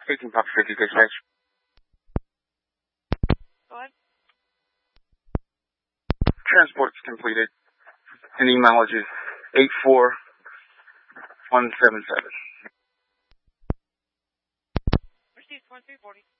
18 Papa 50 dispatch. Go ahead. Transport's completed. And email is 84177. Received 2340.